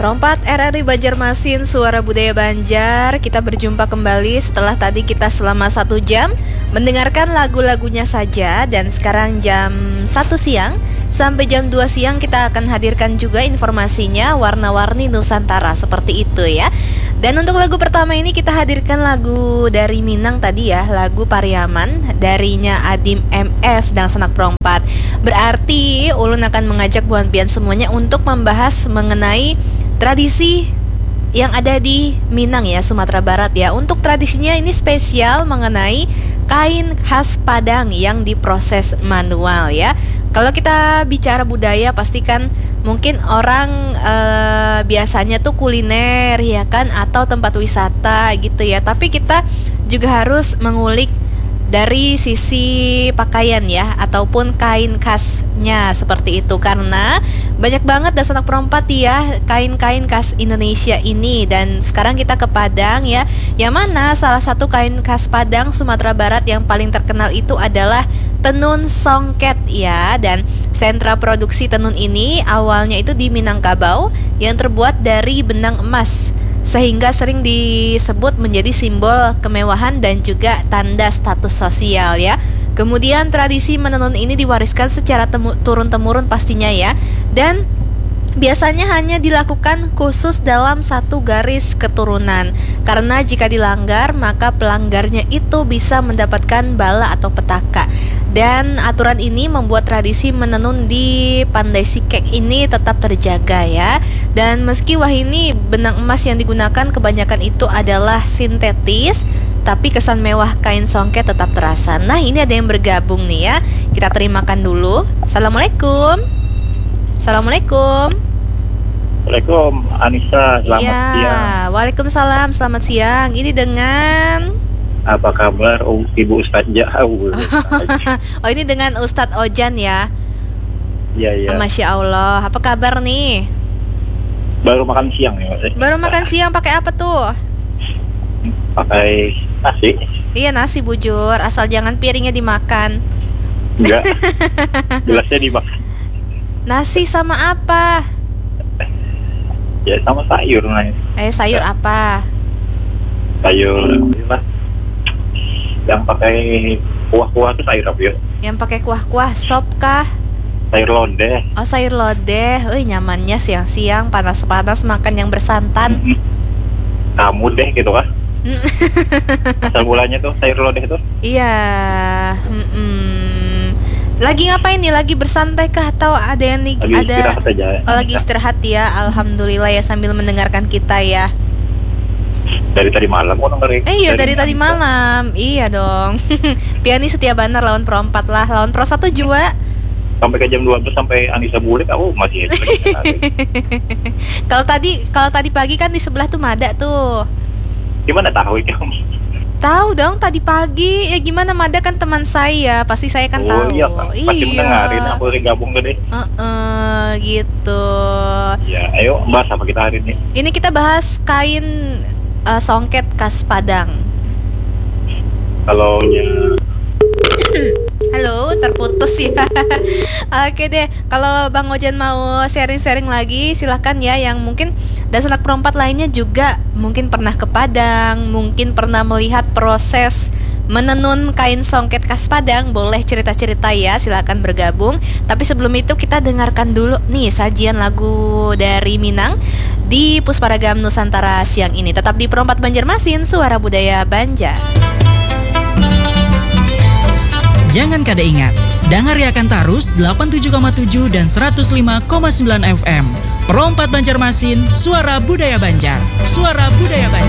Rompat RRI Banjarmasin, Suara Budaya Banjar. Kita berjumpa kembali setelah tadi kita selama 1 jam mendengarkan lagu-lagunya saja. Dan sekarang jam 1 siang sampai jam 2 siang kita akan hadirkan juga informasinya warna-warni Nusantara, seperti itu ya. Dan untuk lagu pertama ini kita hadirkan lagu dari Minang tadi ya, lagu Pariaman darinya Adim MF dan Sanak Prompat. Berarti Ulun akan mengajak buan pian semuanya untuk membahas mengenai tradisi yang ada di Minang ya, Sumatera Barat ya. Untuk tradisinya ini spesial mengenai kain khas Padang yang diproses manual ya. Kalau kita bicara budaya pastikan mungkin orang biasanya tuh kuliner ya kan, atau tempat wisata gitu ya. Tapi kita juga harus mengulik dari sisi pakaian ya, ataupun kain khasnya seperti itu. Karena banyak banget dan Sanak Prompat ya kain-kain khas Indonesia ini. Dan sekarang kita ke Padang ya, yang mana salah satu kain khas Padang Sumatera Barat yang paling terkenal itu adalah tenun songket ya. Dan sentra produksi tenun ini awalnya itu di Minangkabau yang terbuat dari benang emas, sehingga sering disebut menjadi simbol kemewahan dan juga tanda status sosial ya. Kemudian tradisi menenun ini diwariskan secara turun-temurun pastinya ya. Dan biasanya hanya dilakukan khusus dalam satu garis keturunan. Karena jika dilanggar maka pelanggarnya itu bisa mendapatkan bala atau petaka. Dan aturan ini membuat tradisi menenun di Pandai Sikek ini tetap terjaga ya. Dan meski ini benang emas yang digunakan kebanyakan itu adalah sintetis, tapi kesan mewah kain songket tetap terasa. Nah, ini ada yang bergabung nih ya. Kita terimakan dulu. Assalamualaikum. Assalamualaikum. Waalaikumsalam, Anissa, selamat siang. Waalaikumsalam, selamat siang. Ini dengan apa kabar Ibu Ustadz Jauh? Oh, ini dengan Ustadz Ojan ya? Iya. Masya Allah, apa kabar nih? Baru makan siang nih, Mas. Baru makan siang, pakai apa tuh? Pakai nasi. Iya, nasi bujur, asal jangan piringnya dimakan. Enggak, gelasnya dimakan. Nasi sama apa? Ya sama sayur nih. Sayur apa? Sayur apa? Yang pakai kuah-kuah tuh sayur apa ya? Yang pakai kuah-kuah, sop kah? Sayur lodeh. Oh, sayur lodeh. Nyamannya siang-siang panas-panas makan yang bersantan. Kamu deh gitu kah? Asal mulanya tuh sayur lodeh tuh. Iya. Lagi ngapain nih? Lagi bersantai kah atau ada yang istirahat aja. Lagi istirahat ya. Alhamdulillah ya, sambil mendengarkan kita ya. Dari tadi malam kok dengerin. Iya, dari tadi malam. Iya dong. Piani setia banar lawan Pro 4 lah, lawan Pro 1 juga. Sampai ke jam 12 sampai Anissa bulik aku masih Kalau tadi pagi kan di sebelah tuh Mada tuh. Gimana tahu kamu? Tahu dong, tadi pagi. Ya gimana, Mada kan teman saya, pasti saya kan tahu. Iya, pasti mendengarin, aku gabung tadi. Gitu. Ya, ayo bahas apa kita hari ini? Ini kita bahas kain songket khas Padang. Halo, terputus ya. Oke deh, kalau Bang Ojan mau sharing-sharing lagi silahkan ya. Yang mungkin dan Sanak Prompat lainnya juga mungkin pernah ke Padang, mungkin pernah melihat proses menenun kain songket khas Padang, boleh cerita-cerita ya, silakan bergabung. Tapi sebelum itu kita dengarkan dulu nih sajian lagu dari Minang di Pusparagam Nusantara siang ini. Tetap di Pro 4 Banjarmasin, Suara Budaya Banjar. Jangan kada ingat, dangariakan tarus 87,7 dan 105,9 FM. Pro 4 Banjarmasin, Suara Budaya Banjar. Suara Budaya Banjar.